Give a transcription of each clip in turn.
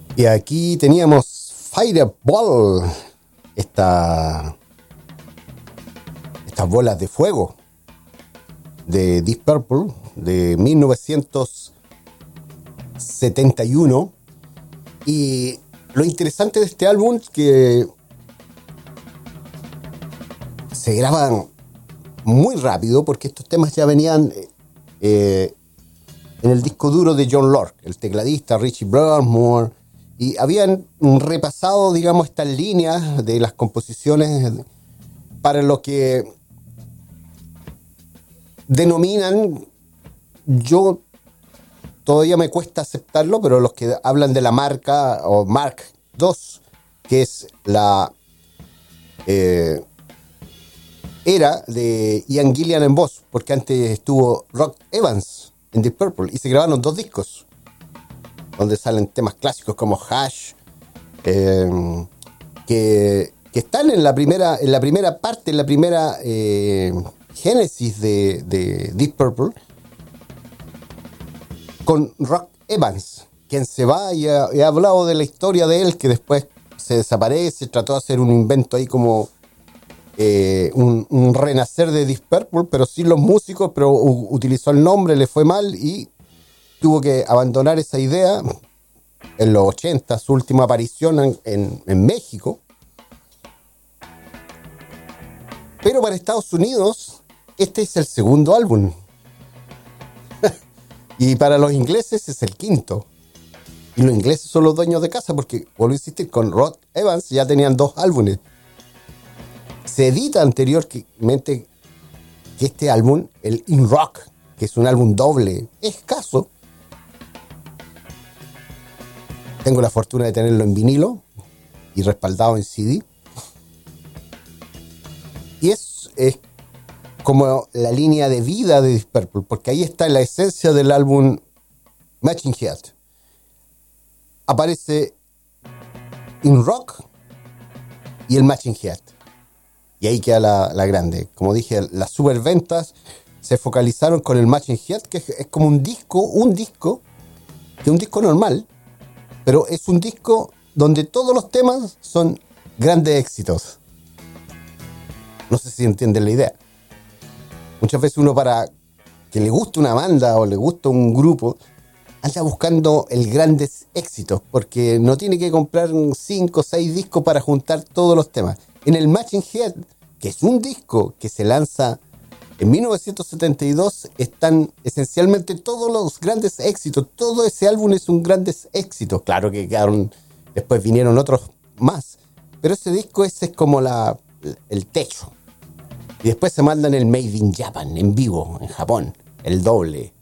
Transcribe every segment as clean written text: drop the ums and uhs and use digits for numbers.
Y aquí teníamos Fireball, esta, estas bolas de fuego de Deep Purple de 1971. Y lo interesante de este álbum es que se graban muy rápido porque estos temas ya venían en el disco duro de John Lord, el tecladista Richie Blackmore, y habían repasado, digamos, estas líneas de las composiciones para lo que denominan, yo todavía me cuesta aceptarlo, pero los que hablan de la marca o Mark II, que es la era de Ian Gillan en voz, porque antes estuvo Rod Evans en Deep Purple y se grabaron 2 discos donde salen temas clásicos como Hash, que están en la primera parte, en la primera génesis de Deep Purple, con Rod Evans, quien se va y he hablado de la historia de él, que después se desaparece, trató de hacer un invento ahí como un renacer de Deep Purple, pero sin los músicos, pero utilizó el nombre, le fue mal y tuvo que abandonar esa idea en los 80, su última aparición en México. Pero para Estados Unidos, este es el segundo álbum. Y para los ingleses es el quinto. Y los ingleses son los dueños de casa porque, vuelvo a insistir, con Rod Evans ya tenían 2 álbumes. Se edita anteriormente que este álbum, el In Rock, que es un álbum doble, escaso. Tengo la fortuna de tenerlo en vinilo y respaldado en CD. Y es como la línea de vida de Deep Purple, porque ahí está la esencia del álbum Machine Head. Aparece In Rock y el Machine Head. Y ahí queda la grande. Como dije, las superventas se focalizaron con el Machine Head, que es como un disco, que es un disco normal, pero es un disco donde todos los temas son grandes éxitos. No sé si entienden la idea. Muchas veces uno, para que le guste una banda o le guste un grupo, anda buscando el grandes éxitos, porque no tiene que comprar 5 o 6 discos para juntar todos los temas. En el Machine Head, que es un disco que se lanza en 1972, están esencialmente todos los grandes éxitos. Todo ese álbum es un grandes éxito. Claro que después vinieron otros más, pero ese disco es como el techo. Y después se mandan el Made in Japan, en vivo, en Japón, el doble.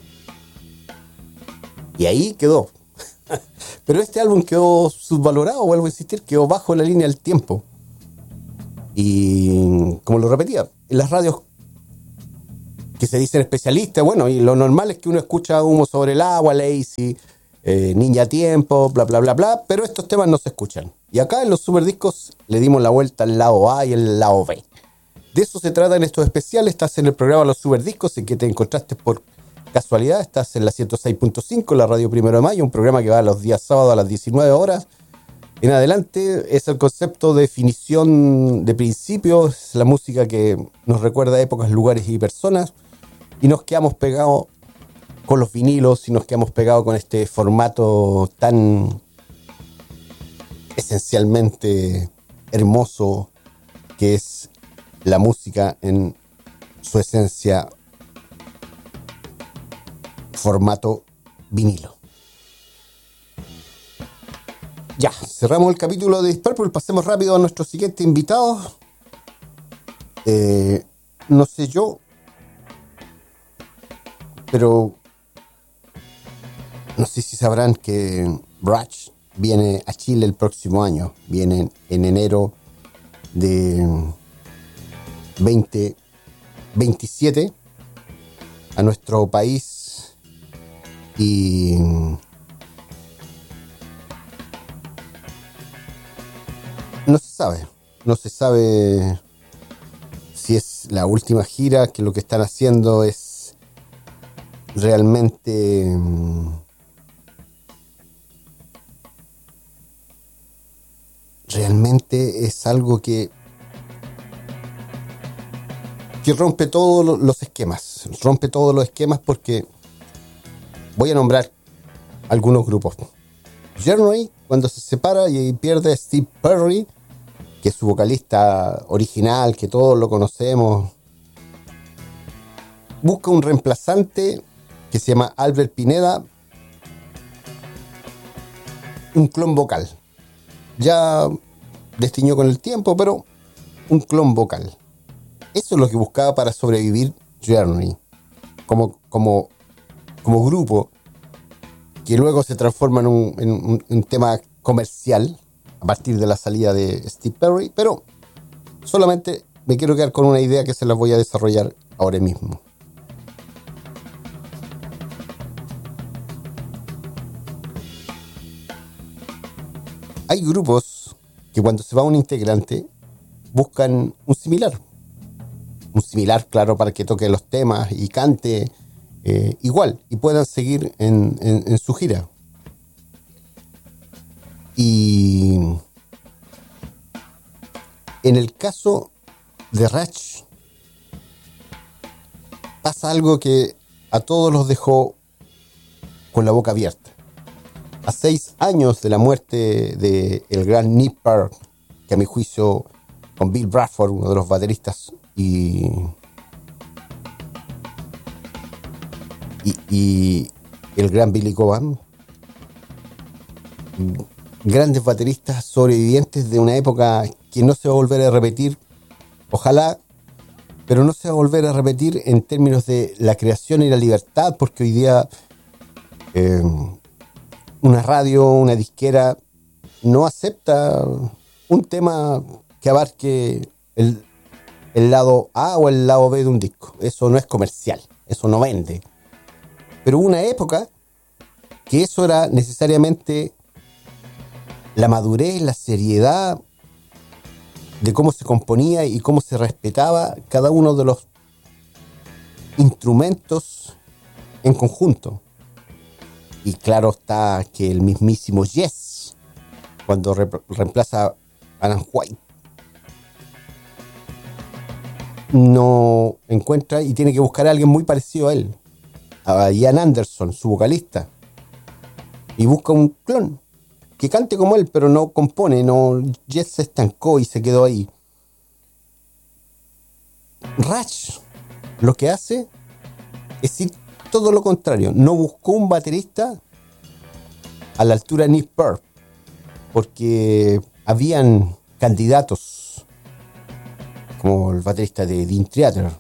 Y ahí quedó. Pero este álbum quedó subvalorado, vuelvo a insistir, quedó bajo la línea del tiempo. Y como lo repetía, en las radios que se dicen especialistas, bueno, y lo normal es que uno escucha Humo sobre el agua, Lazy, Ninja Tiempo, bla, bla, bla, bla, pero estos temas no se escuchan. Y acá en los superdiscos le dimos la vuelta al lado A y al lado B. De eso se trata en estos especiales. Estás en el programa Los Superdiscos, en que te encontraste por casualidad. Estás en la 106.5, la radio 1 de Mayo, un programa que va los días sábados a las 19 horas. En adelante es el concepto de definición de principios, la música que nos recuerda a épocas, lugares y personas. Y nos quedamos pegados con los vinilos y nos quedamos pegados con este formato tan esencialmente hermoso que es la música en su esencia formato vinilo. Ya, cerramos el capítulo de Deep Purple. Pasemos rápido a nuestro siguiente invitado. No sé yo, pero no sé si sabrán que Brach viene a Chile el próximo año. Viene en enero de 2027 a nuestro país y no se sabe si es la última gira, que lo que están haciendo es realmente realmente es algo que rompe todos los esquemas. Rompe todos los esquemas porque voy a nombrar algunos grupos. Journey, cuando se separa y pierde a Steve Perry, que es su vocalista original, que todos lo conocemos, busca un reemplazante que se llama Albert Pineda, un clon vocal. Ya destiñó con el tiempo, pero un clon vocal. Eso es lo que buscaba para sobrevivir Journey como grupo, que luego se transforma en un tema comercial a partir de la salida de Steve Perry, pero solamente me quiero quedar con una idea que se la voy a desarrollar ahora mismo. Hay grupos que cuando se va un integrante buscan un similar, claro, para que toque los temas y cante igual y puedan seguir en su gira. Y en el caso de Rush pasa algo que a todos los dejó con la boca abierta. A 6 años de la muerte del gran Nick Parr, que a mi juicio, con Bill Bradford, uno de los bateristas, y el gran Billy Cobham, grandes bateristas sobrevivientes de una época que no se va a volver a repetir, ojalá, pero no se va a volver a repetir en términos de la creación y la libertad, porque hoy día una radio, una disquera no acepta un tema que abarque el lado A o el lado B de un disco. Eso no es comercial, eso no vende. Pero hubo una época que eso era necesariamente la madurez, la seriedad de cómo se componía y cómo se respetaba cada uno de los instrumentos en conjunto. Y claro está que el mismísimo Yes, cuando reemplaza a Alan White, no encuentra y tiene que buscar a alguien muy parecido a él, a Ian Anderson, su vocalista, y busca un clon que cante como él, pero no compone. Yes se estancó y se quedó ahí. Rush lo que hace es ir todo lo contrario. No buscó un baterista a la altura de Nick Parr, porque habían candidatos como el baterista de Dream Theater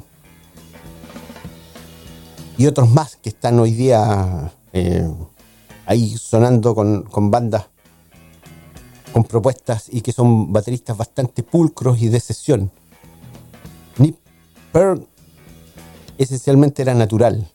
y otros más que están hoy día ahí sonando con bandas, con propuestas, y que son bateristas bastante pulcros y de sesión. Nick Parr esencialmente era natural.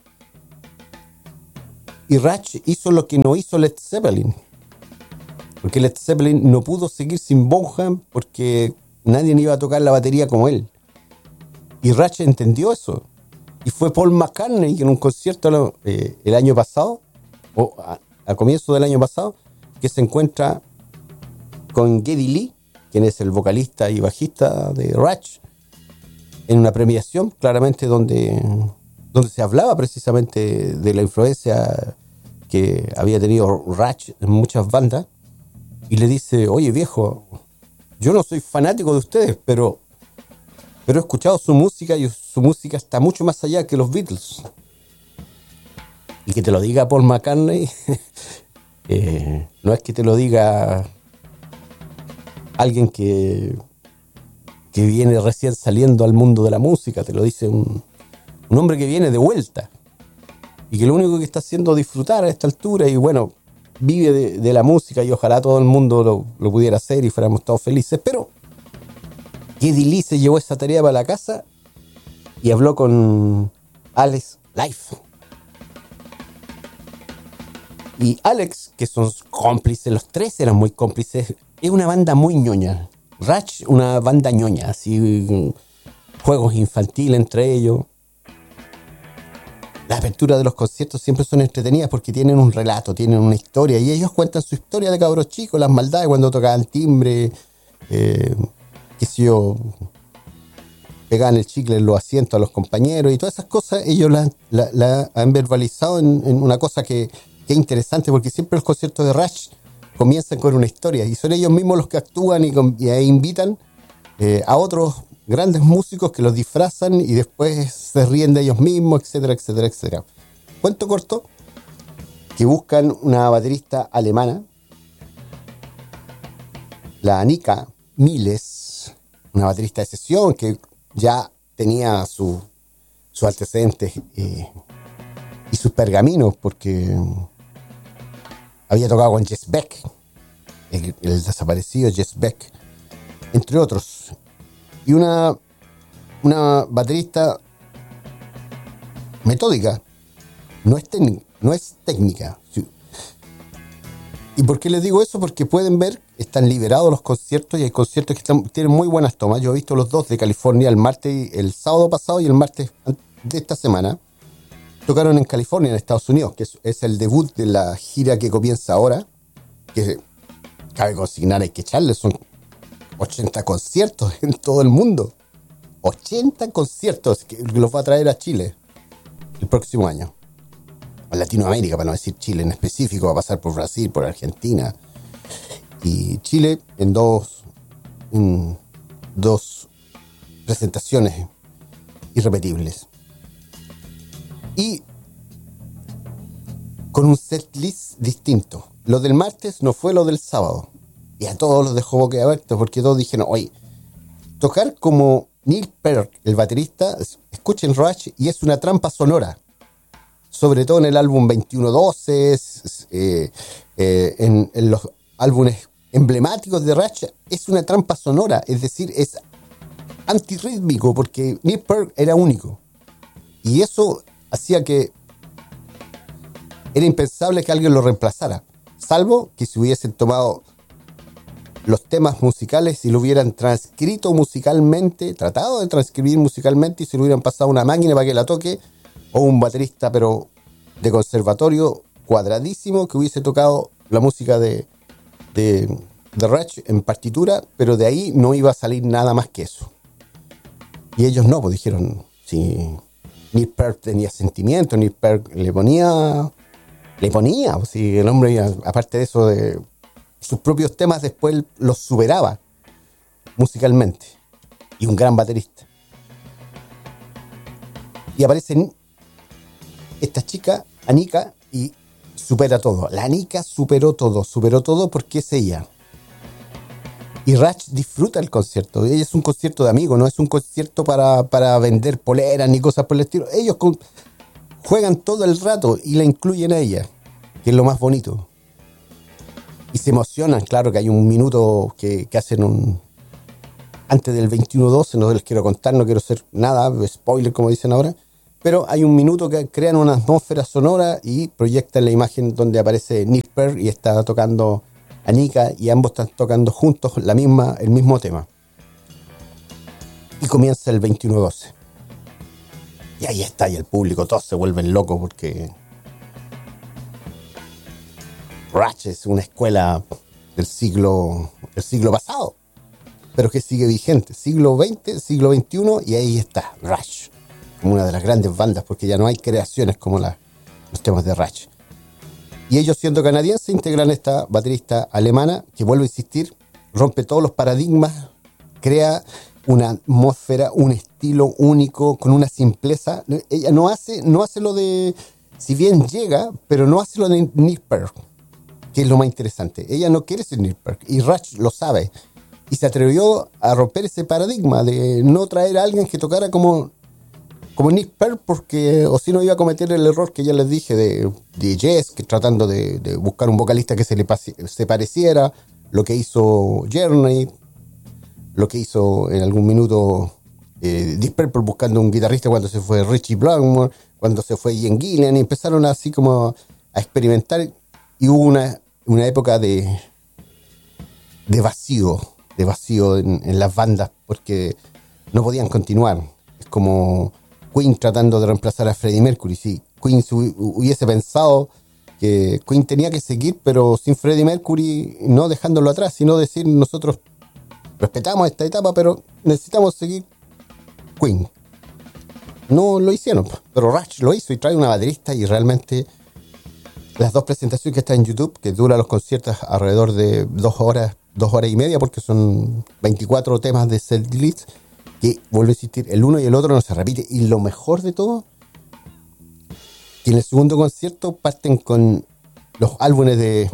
Y Rush hizo lo que no hizo Led Zeppelin, porque Led Zeppelin no pudo seguir sin Bonham porque nadie iba a tocar la batería como él. Y Rush entendió eso. Y fue Paul McCartney en un concierto el año pasado, o a comienzo del año pasado, que se encuentra con Geddy Lee, quien es el vocalista y bajista de Rush, en una premiación, claramente donde se hablaba precisamente de la influencia que había tenido Rush en muchas bandas, y le dice: oye viejo, yo no soy fanático de ustedes, pero he escuchado su música y su música está mucho más allá que los Beatles. Y que te lo diga Paul McCartney, no es que te lo diga alguien que viene recién saliendo al mundo de la música, te lo dice un hombre que viene de vuelta y que lo único que está haciendo es disfrutar a esta altura, y bueno, vive de la música, y ojalá todo el mundo lo pudiera hacer y fuéramos todos felices. Pero Geddy Lee se llevó esa tarea para la casa y habló con Alex Life. Y Alex, que son cómplices, los tres eran muy cómplices, es una banda muy ñoña. Rush, una banda ñoña, así, juegos infantiles entre ellos. Las aperturas de los conciertos siempre son entretenidas porque tienen un relato, tienen una historia, y ellos cuentan su historia de cabros chicos, las maldades cuando tocaban timbre, eh, qué sé yo, pegaban el chicle en los asientos a los compañeros y todas esas cosas, ellos la han verbalizado en una cosa que es interesante, porque siempre los conciertos de Rush comienzan con una historia y son ellos mismos los que actúan y invitan a otros grandes músicos que los disfrazan y después se ríen de ellos mismos, etcétera, etcétera, etcétera. Cuento corto, que buscan una baterista alemana, la Annika Miles, una baterista de sesión que ya tenía sus antecedentes y sus pergaminos, porque había tocado con Jess Beck, el desaparecido Jess Beck, entre otros. Y una baterista metódica, no es técnica. ¿Y por qué les digo eso? Porque pueden ver, están liberados los conciertos y hay conciertos que tienen muy buenas tomas. Yo he visto los dos de California, el sábado pasado y el martes de esta semana. Tocaron en California, en Estados Unidos, que es el debut de la gira que comienza ahora, que cabe consignar, hay que echarle, son 80 conciertos en todo el mundo. 80 conciertos que los va a traer a Chile el próximo año. En Latinoamérica, para no decir Chile en específico, va a pasar por Brasil, por Argentina. Y Chile en dos presentaciones irrepetibles. Y con un setlist distinto. Lo del martes no fue lo del sábado. Y a todos los dejó boquiabiertos porque todos dijeron, oye, tocar como Neil Peart, el baterista, escuchen Rush y es una trampa sonora. Sobre todo en el álbum 2112, en los álbumes emblemáticos de Rush, es una trampa sonora, es decir, es antirrítmico porque Neil Peart era único. Y eso hacía que era impensable que alguien lo reemplazara, salvo que se hubiesen tomado los temas musicales y lo hubieran transcrito musicalmente, tratado de transcribir musicalmente y se lo hubieran pasado a una máquina para que la toque, o un baterista pero de conservatorio cuadradísimo que hubiese tocado la música de Rush en partitura, pero de ahí no iba a salir nada más que eso. Y ellos no, pues dijeron, si Neil Peart tenía sentimiento, Neil Peart le ponía, pues si el hombre, aparte de eso, de sus propios temas después los superaba musicalmente. Y un gran baterista. Y aparece esta chica, Annika, y supera todo. La Annika superó todo porque es ella. Y Rush disfruta el concierto. Ella es un concierto de amigos, no es un concierto para vender poleras ni cosas por el estilo. Ellos juegan todo el rato y la incluyen a ella, que es lo más bonito. Y se emocionan, claro que hay un minuto que hacen antes del 21-12, no les quiero contar, no quiero hacer nada, spoiler como dicen ahora, pero hay un minuto que crean una atmósfera sonora y proyectan la imagen donde aparece Neil Peart y está tocando Annika y ambos están tocando juntos el mismo tema. Y comienza el 21-12. Y ahí está, y el público, todos se vuelven locos porque Rush es una escuela del siglo pasado, pero que sigue vigente, siglo XX, siglo XXI, y ahí está Rush, como una de las grandes bandas, porque ya no hay creaciones como los temas de Rush. Y ellos, siendo canadienses, integran esta baterista alemana que, vuelvo a insistir, rompe todos los paradigmas, crea una atmósfera, un estilo único, con una simpleza. Ella no hace lo de, si bien llega, pero no hace lo de Neil Peart, que es lo más interesante. Ella no quiere ser Neil Peart, y Rush lo sabe. Y se atrevió a romper ese paradigma de no traer a alguien que tocara como Neil Peart, porque o si no iba a cometer el error que ya les dije de Jess, que tratando de buscar un vocalista que se pareciera, lo que hizo Journey, lo que hizo en algún minuto Deep Purple buscando un guitarrista cuando se fue Richie Blackmore, cuando se fue Ian Gillan, y empezaron así como a experimentar, y hubo una época de vacío en las bandas, porque no podían continuar. Es como Queen tratando de reemplazar a Freddie Mercury. Si Queen hubiese pensado que Queen tenía que seguir, pero sin Freddie Mercury, no dejándolo atrás, sino decir, nosotros respetamos esta etapa, pero necesitamos seguir Queen. No lo hicieron, pero Rush lo hizo y trae una baterista y realmente las dos presentaciones que están en YouTube, que duran los conciertos alrededor de 2 horas y media, porque son 24 temas de set list, que vuelvo a insistir, el uno y el otro no se repite. Y lo mejor de todo, que en el segundo concierto parten con los álbumes de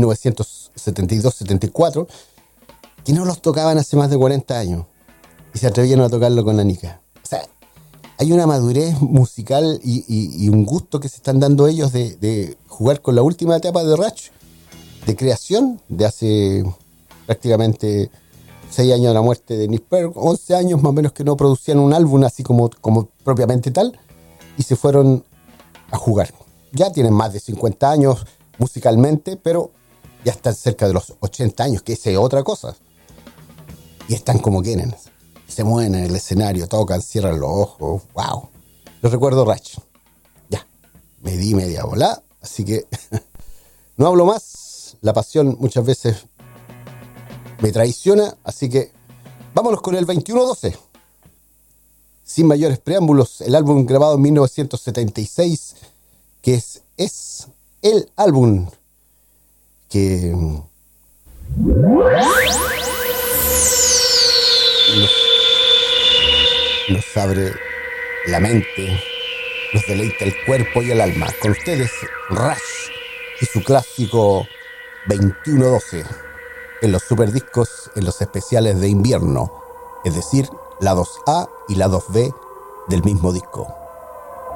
1972-74, que no los tocaban hace más de 40 años, y se atrevieron a tocarlo con Anika. O sea, hay una madurez musical y un gusto que se están dando ellos de jugar con la última etapa de Rush, de creación, de hace prácticamente 6 años de la muerte de Nick Perry, 11 años más o menos que no producían un álbum así como propiamente tal, y se fueron a jugar. Ya tienen más de 50 años musicalmente, pero ya están cerca de los 80 años, que esa es otra cosa. Y están como quieren. Se mueven en el escenario, tocan, cierran los ojos. ¡Wow! Los recuerdo Rush. Ya, me di media bola, así que no hablo más. La pasión muchas veces me traiciona, así que vámonos con el 2112. Sin mayores preámbulos, el álbum grabado en 1976, que es el álbum que nos abre la mente, nos deleita el cuerpo y el alma. Con ustedes, Rush y su clásico 2112 en los superdiscos, en los especiales de invierno, es decir, la 2A y la 2B del mismo disco.